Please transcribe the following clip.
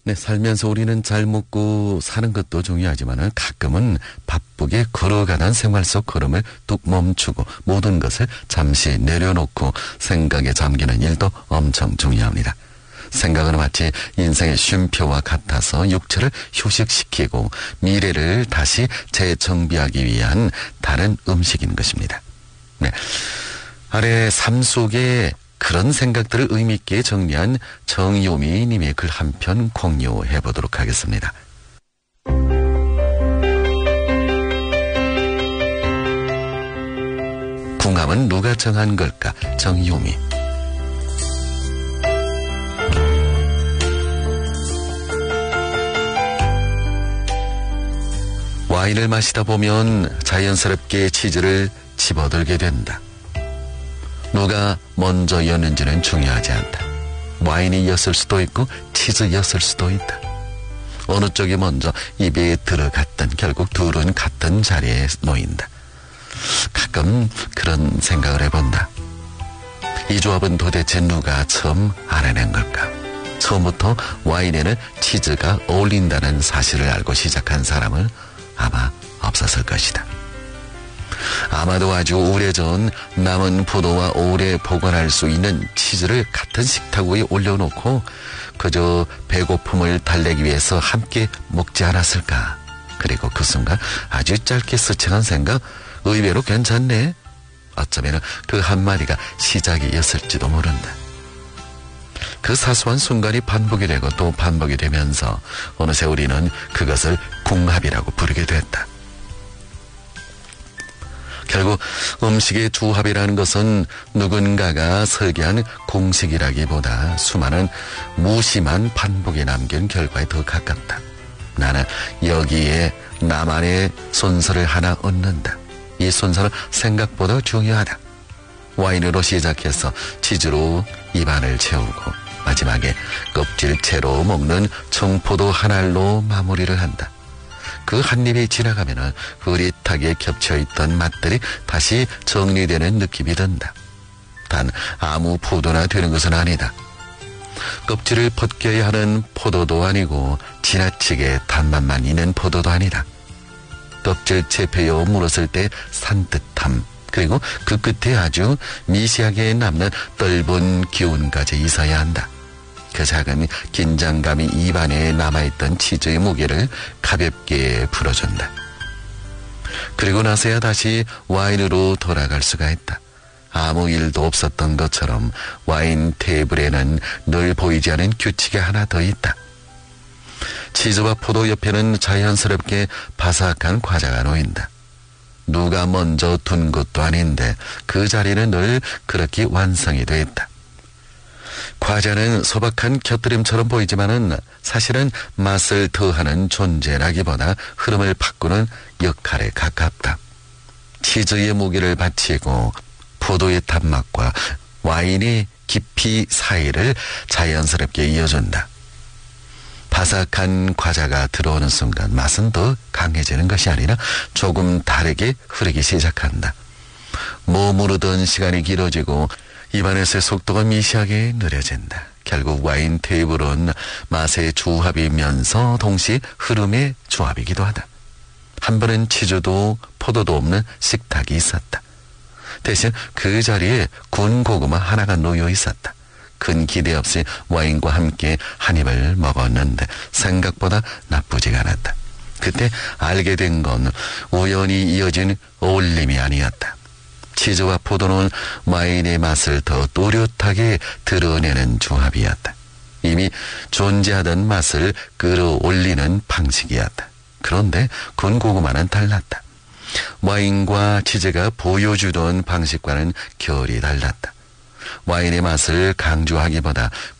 네, 살면서 우리는 잘 먹고 사는 것도 중요하지만 가끔은 바쁘게 걸어가는 생활 속 걸음을 뚝 멈추고 모든 것을 잠시 내려놓고 생각에 잠기는 일도 엄청 중요합니다. 생각은 마치 인생의 쉼표와 같아서 육체를 휴식시키고 미래를 다시 재정비하기 위한 다른 음식인 것입니다. 네, 아래 삶 속에 그런 생각들을 의미있게 정리한 정요미 님의 글 한 편 공유해 보도록 하겠습니다. 궁합은 누가 정한 걸까? 정요미. 와인을 마시다 보면 자연스럽게 치즈를 집어들게 된다. 누가 먼저 였는지는 중요하지 않다. 와인이었을 수도 있고 치즈였을 수도 있다. 어느 쪽이 먼저 입에 들어갔든 결국 둘은 같은 자리에 놓인다. 가끔 그런 생각을 해본다. 이 조합은 도대체 누가 처음 알아낸 걸까? 처음부터 와인에는 치즈가 어울린다는 사실을 알고 시작한 사람은 아마 없었을 것이다. 아마도 아주 오래전 남은 포도와 오래 보관할 수 있는 치즈를 같은 식탁 위에 올려놓고 그저 배고픔을 달래기 위해서 함께 먹지 않았을까. 그리고 그 순간 아주 짧게 스쳐간 생각, 의외로 괜찮네. 어쩌면 그 한마디가 시작이었을지도 모른다. 그 사소한 순간이 반복이 되고 또 반복이 되면서 어느새 우리는 그것을 궁합이라고 부르게 됐다. 결국 음식의 조합이라는 것은 누군가가 설계한 공식이라기보다 수많은 무심한 반복에 남긴 결과에 더 가깝다. 나는 여기에 나만의 순서를 하나 얻는다. 이 순서는 생각보다 중요하다. 와인으로 시작해서 치즈로 입안을 채우고 마지막에 껍질채로 먹는 청포도 한 알로 마무리를 한다. 그 한 입이 지나가면 흐릿하게 겹쳐있던 맛들이 다시 정리되는 느낌이 든다. 단 아무 포도나 되는 것은 아니다. 껍질을 벗겨야 하는 포도도 아니고 지나치게 단맛만 있는 포도도 아니다. 껍질채 베어 물었을 때 산뜻함, 그리고 그 끝에 아주 미세하게 남는 떫은 기운까지 있어야 한다. 그 작은 긴장감이 입안에 남아있던 치즈의 무게를 가볍게 풀어준다. 그리고 나서야 다시 와인으로 돌아갈 수가 있다. 아무 일도 없었던 것처럼 와인 테이블에는 늘 보이지 않은 규칙이 하나 더 있다. 치즈와 포도 옆에는 자연스럽게 바삭한 과자가 놓인다. 누가 먼저 둔 것도 아닌데 그 자리는 늘 그렇게 완성이 돼 있다. 과자는 소박한 곁들임처럼 보이지만은 사실은 맛을 더하는 존재라기보다 흐름을 바꾸는 역할에 가깝다. 치즈의 무게를 받치고 포도의 단맛과 와인의 깊이 사이를 자연스럽게 이어준다. 바삭한 과자가 들어오는 순간 맛은 더 강해지는 것이 아니라 조금 다르게 흐르기 시작한다. 머무르던 시간이 길어지고 입안에서의 속도가 미세하게 느려진다. 결국 와인 테이블은 맛의 조합이면서 동시에 흐름의 조합이기도 하다. 한 번은 치즈도 포도도 없는 식탁이 있었다. 대신 그 자리에 군 고구마 하나가 놓여 있었다. 큰 기대 없이 와인과 함께 한 입을 먹었는데 생각보다 나쁘지가 않았다. 그때 알게 된 건 우연히 이어진 어울림이 아니었다. 치즈와 포도는 와인의 맛을 더 또렷하게 드러내는 조합이었다. 이미 존재하던 맛을 끌어올리는 방식이었다. 그런데 군고구마는 달랐다. 와인과 치즈가 보여주던 방식과는 결이 달랐다. 와인의 맛을 강조하기보다